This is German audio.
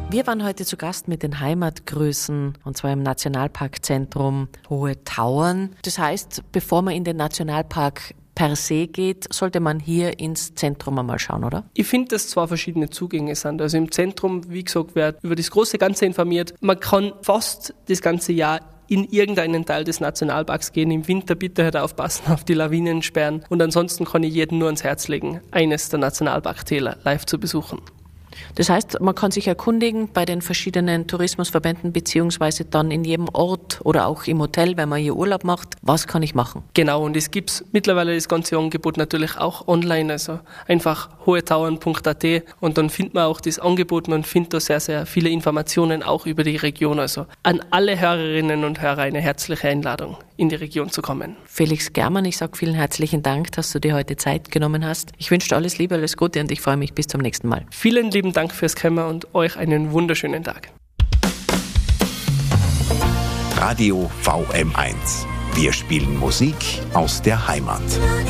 Wir waren heute zu Gast mit den Heimatgrößen, und zwar im Nationalparkzentrum Hohe Tauern. Das heißt, bevor man in den Nationalpark per se geht, sollte man hier ins Zentrum einmal schauen, oder? Ich finde, dass zwei verschiedene Zugänge sind. Also im Zentrum, wie gesagt, wird über das große Ganze informiert. Man kann fast das ganze Jahr in irgendeinen Teil des Nationalparks gehen. Im Winter bitte halt aufpassen auf die Lawinensperren. Und ansonsten kann ich jedem nur ans Herz legen, eines der Nationalparktäler live zu besuchen. Das heißt, man kann sich erkundigen bei den verschiedenen Tourismusverbänden beziehungsweise dann in jedem Ort oder auch im Hotel, wenn man hier Urlaub macht. Was kann ich machen? Genau, und es gibt mittlerweile das ganze Angebot natürlich auch online, also einfach hohetauern.at und dann findet man auch das Angebot, man findet da sehr, sehr viele Informationen auch über die Region. Also an alle Hörerinnen und Hörer eine herzliche Einladung, in die Region zu kommen. Felix Germann, ich sage vielen herzlichen Dank, dass du dir heute Zeit genommen hast. Ich wünsche dir alles Liebe, alles Gute und ich freue mich bis zum nächsten Mal. Vielen lieben Dank fürs Kommen und euch einen wunderschönen Tag. Radio VM1. Wir spielen Musik aus der Heimat.